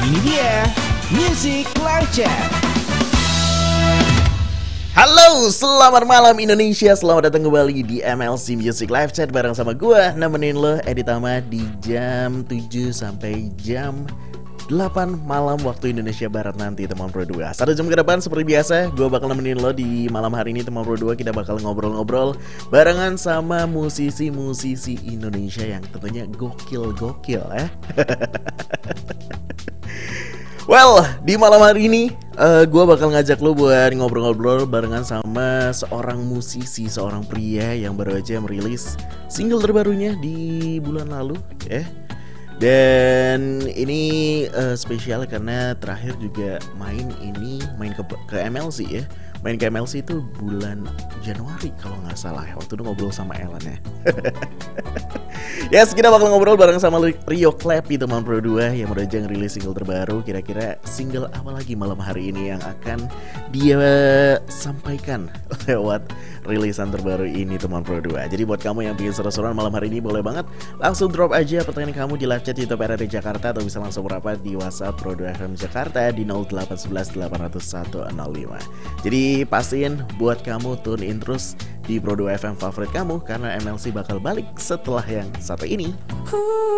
Ini dia Music Live Chat. Halo, selamat malam Indonesia. Selamat datang kembali di MLC Music Live Chat bareng sama gue, nemenin lo Edi Tama di jam 7 sampai jam 8 malam waktu Indonesia Barat nanti, teman Pro 2. 1 jam ke depan seperti biasa, gue bakal nemenin lo di malam hari ini, teman Pro 2. Kita bakal ngobrol-ngobrol barengan sama musisi-musisi Indonesia yang tentunya gokil-gokil ya. Well, di malam hari ini gue bakal ngajak lo buat ngobrol-ngobrol barengan sama seorang musisi, seorang pria yang baru aja merilis single terbarunya di bulan lalu ya. Dan ini spesial karena terakhir juga main ke MLC ya. Main ke MLC itu bulan Januari kalau nggak salah ya. Waktu itu ngobrol sama Ellen ya. Yes, kita bakal ngobrol bareng sama Rio Clappy, teman Pro 2 yang udah aja ngerilis single terbaru. Kira-kira single apa lagi malam hari ini yang akan dia sampaikan lewat rilisan terbaru ini, teman Pro 2. Jadi buat kamu yang bikin seru-seruan malam hari ini, boleh banget langsung drop aja pertanyaan kamu di live chat YouTube RRI Jakarta, atau bisa langsung merapat di WhatsApp Pro 2 FM Jakarta di 0811 801 105. Jadi pastiin buat kamu tune in terus di Pro 2 FM favorit kamu, karena MLC bakal balik setelah yang satu ini.